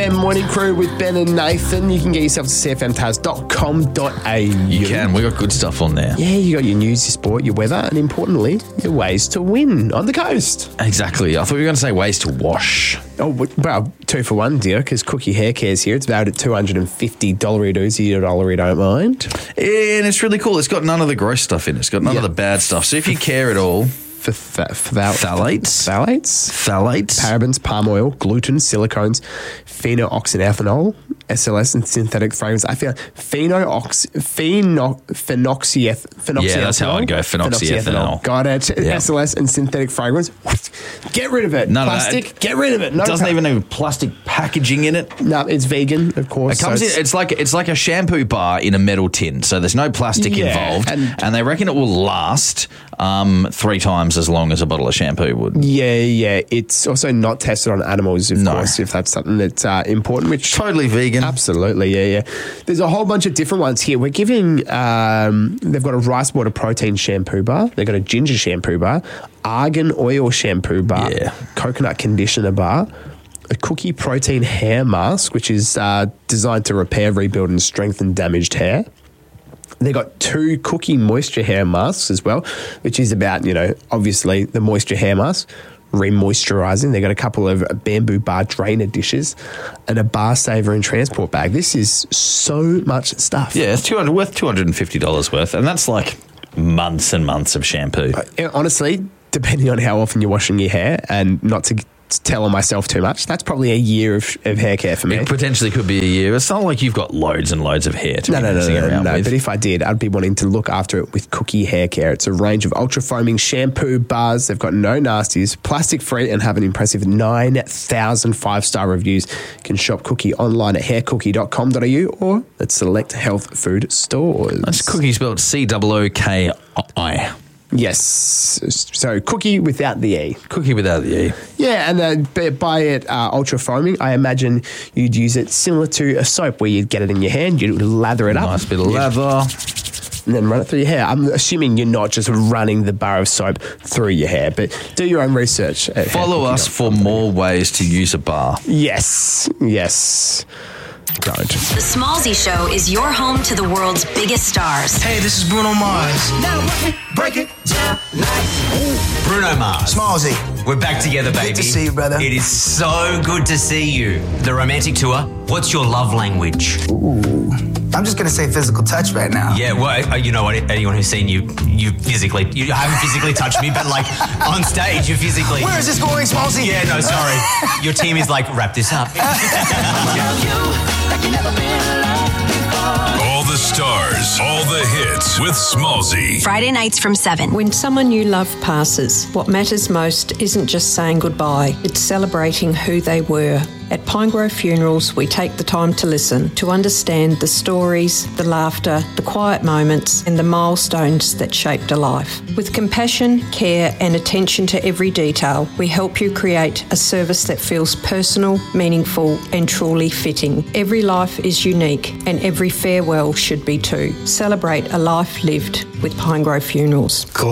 CFM Morning Crew with Ben and Nathan. You can get yourself to cfmtaz.com.au. You can. We got good stuff on there. Yeah, you got your news, your sport, your weather, and importantly, your ways to win on the coast. Exactly. I thought you were going to say ways to wash. Oh, well, 2 for 1, dear, because Cookie Hair Care's here. It's valued at $250 $1 you don't mind. And it's really cool. It's got none of the gross stuff in it. It's got none of the bad stuff. So if you care at all... Phthalates, parabens, palm oil, gluten, silicones, phenoxyethanol, SLS, and synthetic fragrance. I feel phenoxyethanol. Yeah, that's how I'd go. Phenoxyethanol. Got it. Yeah. SLS and synthetic fragrance. Get rid of it. No, plastic. Get rid of it. No, it doesn't even have plastic packaging in it. No, it's vegan, of course. It comes in. It's like a shampoo bar in a metal tin. So there's no plastic involved, and they reckon it will last 3 times as long as a bottle of shampoo would. Yeah. It's also not tested on animals, of course, if that's something that's important. Which totally vegan. Absolutely, yeah. There's a whole bunch of different ones here. We're giving, they've got a rice water protein shampoo bar. They've got a ginger shampoo bar, argan oil shampoo bar, coconut conditioner bar, a cookie protein hair mask, which is designed to repair, rebuild, and strengthen damaged hair. They got 2 cookie moisture hair masks as well, which is about, obviously the moisture hair mask, re-moisturising. They got a couple of bamboo bar drainer dishes and a bar saver and transport bag. This is so much stuff. Yeah, it's worth $250 worth, and that's like months and months of shampoo. Honestly, depending on how often you're washing your hair, and not to tell on myself too much, that's probably a year of hair care for me. It potentially could be a year. It's not like you've got loads and loads of hair to be messing around with. But if I did, I'd be wanting to look after it with Cookie Hair Care. It's a range of ultra foaming shampoo bars. They've got no nasties, plastic free, and have an impressive 9,000 5-star reviews. You can shop Cookie online at haircookie.com.au or at select health food stores. That's Cookie spelled COOKI. Yes. So Cookie without the E. Cookie without the E. Yeah, and buy it ultra foaming. I imagine you'd use it similar to a soap where you'd get it in your hand, you'd lather it up. Nice bit of lather. And then run it through your hair. I'm assuming you're not just running the bar of soap through your hair, but do your own research. Follow us for more ways to use a bar. Yes. Don't. The Smallzy Show is your home to the world's biggest stars. Hey, this is Bruno Mars. Now break it down like Bruno Mars. Smallzy. We're back together, baby. Good to see you, brother. It is so good to see you. The romantic tour. What's your love language? Ooh. I'm just going to say physical touch right now. Yeah, well, you know what? Anyone who's seen you haven't physically touched me, but like on stage, you physically. Where is this going, Smallzy? Yeah, no, sorry. Your team is like, wrap this up. All the stars, all the hits with Smallzy. Friday nights from 7. When someone you love passes, what matters most isn't just saying goodbye, it's celebrating who they were. At Pinegrove Funerals, we take the time to listen, to understand the stories, the laughter, the quiet moments, and the milestones that shaped a life. With compassion, care, and attention to every detail, we help you create a service that feels personal, meaningful, and truly fitting. Every life is unique, and every farewell should be too. Celebrate a life lived with Pinegrove Funerals. Cool.